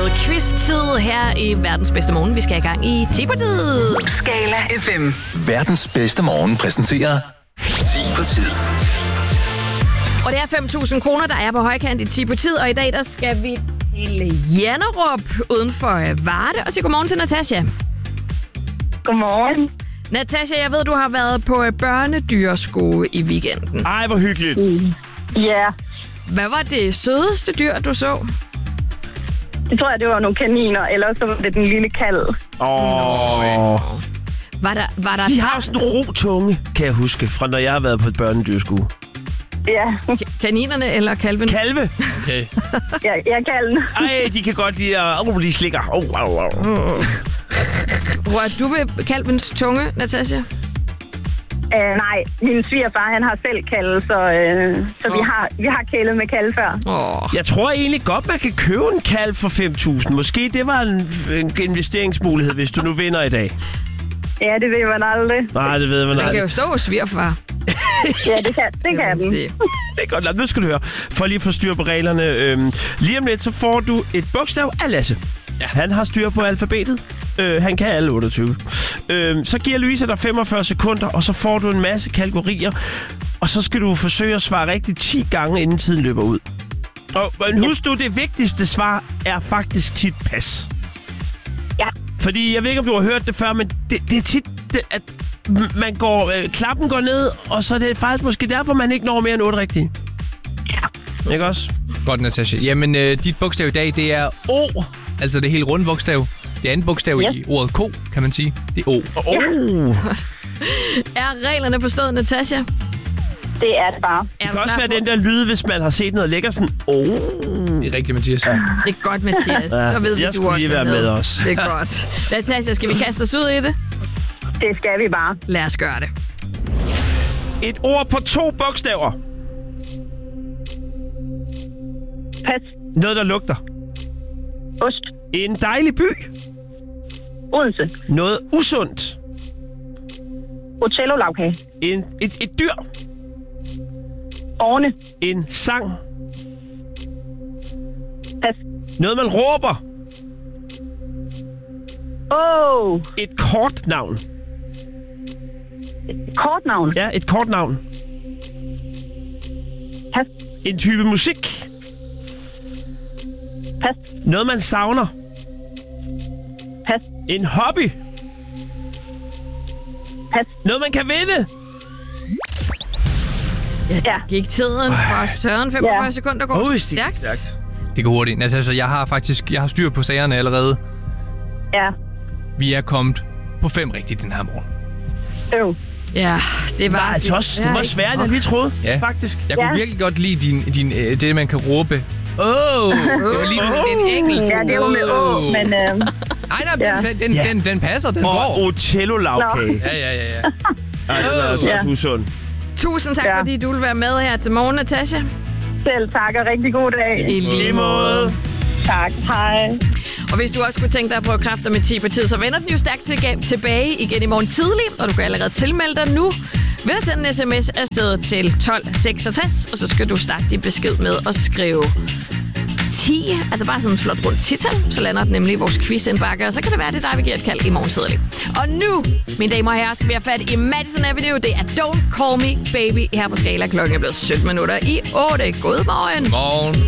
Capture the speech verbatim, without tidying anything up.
blevet quiz-tid her i Verdens Bedste Morgen. Vi skal i gang i ti-på-tid. Skala F M. Verdens bedste morgen præsenterer ti på tid. Og det er fem tusind kroner, der er på højkant i ti-på-tid. Og i dag der skal vi til Janderup uden for Varde og sige godmorgen til Natasha. Godmorgen. Natasha, jeg ved, du har været på børnedyrskue i weekenden. Ej, hvor hyggeligt. Mm. Ja, yeah. Hvad var det sødeste dyr, du så? det tror jeg, det var nogle kaniner, eller så var det den lille kalv. Åh. Var der, var der De har jo sådan en ro tunge, kan jeg huske, fra når jeg har været på et børnedyrskue. Ja, kaninerne eller kalven? Kalve. Okay. ja, jeg kalven. Ej, de kan godt lide at... Oh, de slikker. Oh, oh, oh. Rørte du ved kalvens tunge, Natasha? Uh, nej, min svigerfar, han har selv kalve, så, uh, så oh. vi har, vi har kælet med kalve før. Oh. Jeg tror egentlig godt, man kan købe en kalv for fem tusind. Måske det var en, en investeringsmulighed, hvis du nu vinder i dag. Ja, det ved man aldrig. Nej, det ved man aldrig. Man kan jo stå hos svigerfar. Ja, det kan, det kan den. Det er godt. Nu skal du høre. For lige at få styr på reglerne. Øhm, lige om lidt, så får du et bogstav af Lasse. Ja. Han har styr på alfabetet. Øh, han kan alle otteogtyve. Øh, så giver Louise dig femogfyrre sekunder, og så får du en masse kategorier. Og så skal du forsøge at svare rigtigt ti gange, inden tiden løber ud. Og men husk du, det vigtigste svar er faktisk tit pas. Ja. Fordi jeg ved ikke, om du har hørt det før, men det, det er tit, det, at man går, øh, klappen går ned, og så er det faktisk måske derfor, man ikke når mere end otte rigtige. Ja. Ikke også? Godt, Natasha. Jamen, øh, dit bogstav i dag, det er O. Altså det helt runde bogstav. Det andet bogstav ja. i ordet ko, kan man sige. Det er O. Oh. Er reglerne forstået, Natasha? Det er det bare. Det kan også være den der lyd, hvis man har set noget lækker sådan. Oh. Det er rigtigt, Mathias. Det er godt, Mathias. Så ved vi, jeg du også lige være med os. Det er godt. Natasha, skal vi kaste os ud i det? Det skal vi bare. Lad os gøre det. Et ord på to bogstaver. Pas. Noget, der lugter. Ost. En dejlig by. Odense. Noget usundt. Otello-lavkage. En, et, et dyr. Orne. En sang. Pas. Noget, man råber. Åh. Oh. Et kort navn. Kortnavn. Ja, et kort navn. Pas. En type musik. Pas. Noget, man savner. Pas. En hobby. Pas. Noget, man kan vinde. Ja, der Ja. gik tiden fra Søren. femogfyrre Ja. sekunder går Oh, stærkt. stærkt. Det går hurtigt. Natasha, jeg har faktisk jeg har styr på sagerne allerede. Ja. Vi er kommet på fem rigtigt den her morgen. Øv. Ja, det var... Det var altså også det var sværere, end jeg lige troede. Ja. Faktisk. Jeg kunne Ja. virkelig godt lide din, din, øh, det, man kan råbe. Åh! Oh! Det var lige en engelsk. Ja, det var med å, men... Øh, Ej, nej, Ja. den, den, Ja. den, den passer, den Og går. Otello-lavkage. Ja, ja, ja, ja. Ej, det var altså Ja. også usund. Tusind tak, Ja. fordi du vil være med her til morgen, Natasha. selv tak, og rigtig god dag. I lige måde. Tak. Hej. Og hvis du også kunne tænke dig at prøve kræfter med ti på tid, så vender den jo stærkt til, tilbage igen i morgen tidlig, og du kan allerede tilmelde dig nu ved at sende en sms afsted til tolv seksogtres, og så skal du starte din besked med at skrive ti, altså bare sådan en flot rundt tital, så lander den nemlig i vores quizindbakke, og så kan det være, det er dig, vi giver et kald i morgen tidlig. Og nu, mine damer og herrer, skal vi have fat i Madison Avenue. Det er Don't Call Me Baby her på Skala. Klokken er blevet sytten minutter i otte. God morgen. Morgen.